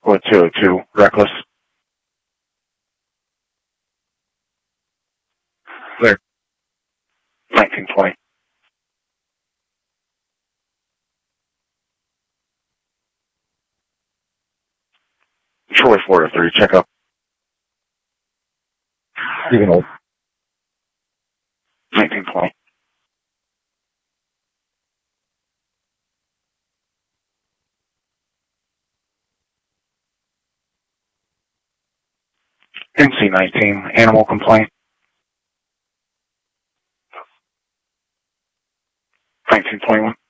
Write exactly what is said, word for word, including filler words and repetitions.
Or two oh two, reckless. Clear. nineteen twenty. Troy, Florida three, check up. You can hold. nineteen twenty. N C nineteen, animal complaint. nineteen twenty-one.